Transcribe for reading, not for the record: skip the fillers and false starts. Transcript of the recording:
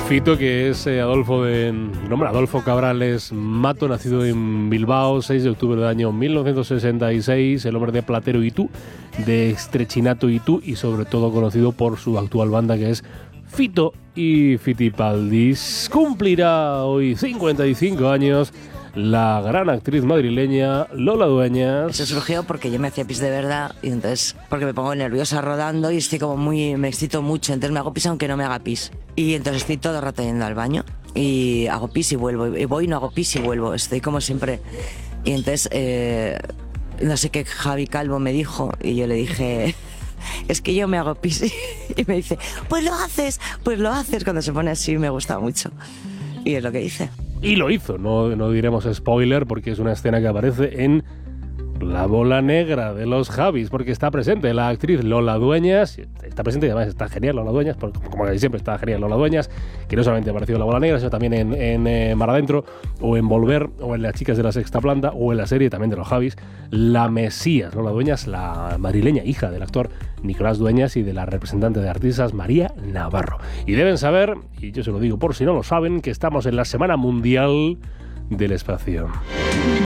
Fito, que es Adolfo Cabrales Mato, nacido en Bilbao, 6 de octubre del año 1966, el hombre de Platero y Tú, de Estrechinato y Tú, y sobre todo conocido por su actual banda, que es Fito y Fitipaldis. Cumplirá hoy 55 años la gran actriz madrileña Lola Dueñas. Eso surgió porque yo me hacía pis de verdad, y entonces, porque me pongo nerviosa rodando y estoy como me excito mucho, entonces me hago pis aunque no me haga pis. Y entonces estoy todo el rato yendo al baño y hago pis y vuelvo, y voy y no hago pis y vuelvo, estoy como siempre. Y entonces, no sé qué Javi Calvo me dijo, y yo le dije, es que yo me hago pis. Y me dice, pues lo haces. Cuando se pone así me gusta mucho. Y es lo que hice. Y lo hizo, no diremos spoiler, porque es una escena que aparece en La Bola Negra de los Javis, porque está presente la actriz Lola Dueñas, está presente y además está genial Lola Dueñas, como casi siempre está genial Lola Dueñas, que no solamente apareció en La Bola Negra, sino también en Mar Adentro, o en Volver, o en Las Chicas de la Sexta Planta, o en la serie también de los Javis, La Mesías. Lola Dueñas, la madrileña hija del actor Nicolás Dueñas y de la representante de artistas María Navarro. Y deben saber, y yo se lo digo por si no lo saben, que estamos en la Semana Mundial del Espacio.